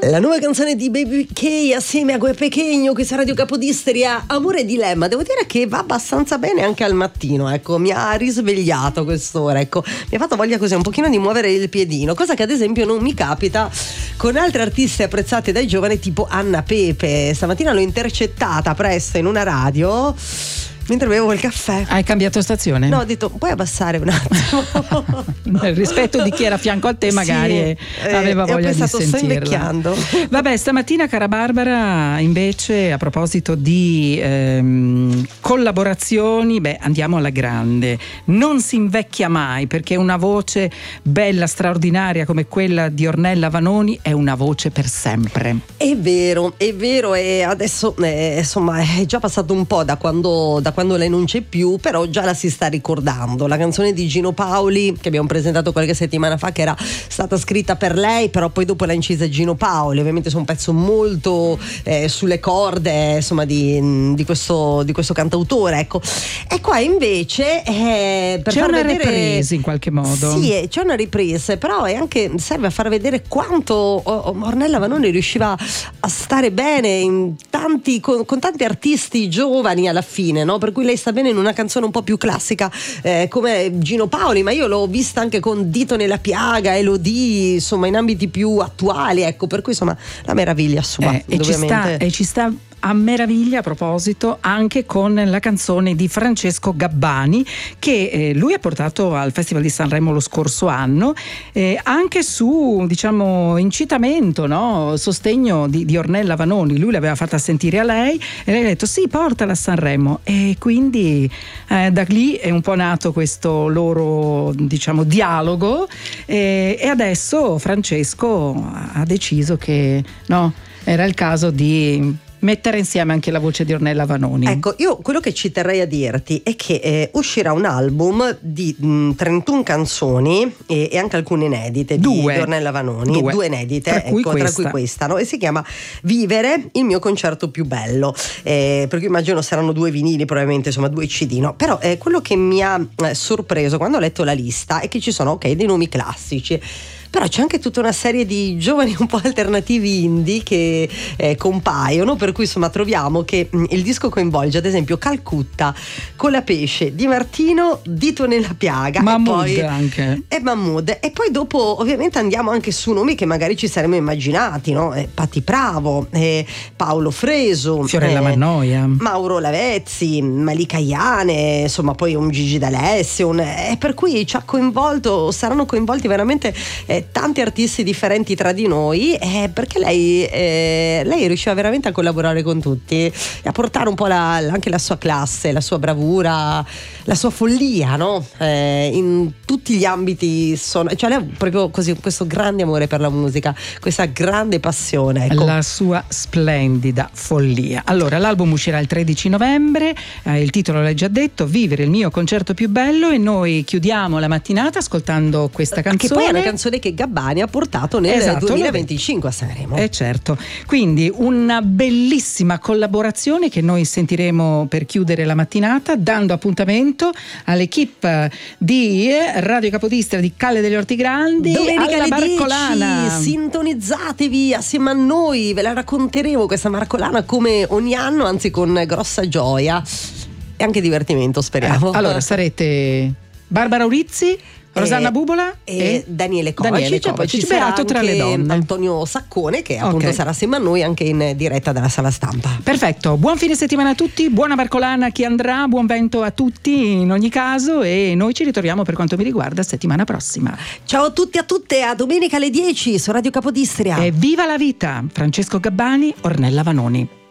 La nuova canzone di Baby K assieme a Gue Pequeno, qui su Radio Capodistria, Amore e Dilemma. Devo dire che va abbastanza bene anche al mattino, ecco, mi ha risvegliato quest'ora, ecco, mi ha fatto voglia così un pochino di muovere il piedino, cosa che ad esempio non mi capita con altre artiste apprezzate dai giovani tipo Anna Pepe. Stamattina l'ho intercettata presto in una radio mentre bevo il caffè. Hai cambiato stazione? No, ho detto puoi abbassare un attimo. Nel rispetto di chi era a fianco a te magari sì, aveva voglia di sentirla. Sto invecchiando. Vabbè, stamattina cara Barbara, invece a proposito di collaborazioni, andiamo alla grande. Non si invecchia mai, perché una voce bella, straordinaria come quella di Ornella Vanoni è una voce per sempre. È vero, e adesso insomma è già passato un po' da quando lei non c'è più, però già la si sta ricordando. La canzone di Gino Paoli che abbiamo presentato qualche settimana fa, che era stata scritta per lei, però poi dopo l'ha incisa Gino Paoli, ovviamente su un pezzo molto sulle corde, insomma, di questo cantautore, ecco. E qua invece per c'è far una vedere, ripresa in qualche modo. Sì, c'è una ripresa, però è anche, serve a far vedere quanto Ornella Vanoni riusciva a stare bene con tanti artisti giovani alla fine, no? Per cui lei sta bene in una canzone un po' più classica come Gino Paoli, ma io l'ho vista anche con Dito nella piaga, Elodie, insomma in ambiti più attuali, ecco, per cui insomma la meraviglia sua, e ci sta a meraviglia, a proposito, anche con la canzone di Francesco Gabbani che lui ha portato al Festival di Sanremo lo scorso anno, anche su, diciamo, incitamento, no? Sostegno di Ornella Vanoni. Lui l'aveva fatta sentire a lei e lei ha detto sì, portala a Sanremo, e quindi da lì è un po' nato questo loro, diciamo, dialogo, e adesso Francesco ha deciso che no, era il caso di mettere insieme anche la voce di Ornella Vanoni. Ecco, io quello che ci terrei a dirti è che uscirà un album di 31 canzoni e anche alcune inedite di Ornella Vanoni, due inedite, tra cui questa, no? E si chiama Vivere, il mio concerto più bello, perché immagino saranno 2 vinili, probabilmente, insomma 2 CD, no? Però quello che mi ha sorpreso quando ho letto la lista è che ci sono dei nomi classici, però c'è anche tutta una serie di giovani un po' alternativi indie che compaiono, per cui insomma troviamo che il disco coinvolge ad esempio Calcutta, Colapesce, Di Martino, Dito nella piaga, Mahmood, e Mahmood, e poi dopo ovviamente andiamo anche su nomi che magari ci saremmo immaginati, no? Patti Bravo, Paolo Fresu, Fiorella Mannoia, Mauro Lavezzi, Malika Iane, insomma poi un Gigi D'Alessio, per cui ci ha coinvolto, saranno coinvolti veramente tanti artisti differenti tra di noi, perché lei riusciva veramente a collaborare con tutti e a portare un po' anche la sua classe, la sua bravura, la sua follia, no? In tutti gli ambiti, cioè lei ha proprio così questo grande amore per la musica, questa grande passione, ecco. La sua splendida follia. Allora, l'album uscirà il 13 novembre, il titolo l'hai già detto, Vivere, il mio concerto più bello, e noi chiudiamo la mattinata ascoltando questa canzone, che poi è una canzone che Gabbani ha portato nel 2025 a Sanremo. Certo, quindi una bellissima collaborazione che noi sentiremo per chiudere la mattinata, dando appuntamento all'equipe di Radio Capodistria di Calle degli Ortigrandi domenica alla alle Marcolana. 10, sintonizzatevi assieme a noi, ve la racconteremo questa Marcolana come ogni anno, anzi con grossa gioia e anche divertimento, speriamo. Allora sarete Barbara Urizzi, Rosanna Bubola e Daniele Kovacic, e poi ci sarà beato tra le donne Antonio Saccone, che appunto sarà assieme a noi anche in diretta dalla sala stampa. Perfetto, buon fine settimana a tutti, buona Marcolana a chi andrà, buon vento a tutti in ogni caso, e noi ci ritroviamo, per quanto mi riguarda, settimana prossima. Ciao a tutti e a tutte, a domenica alle 10 su Radio Capodistria. E viva la vita! Francesco Gabbani, Ornella Vanoni.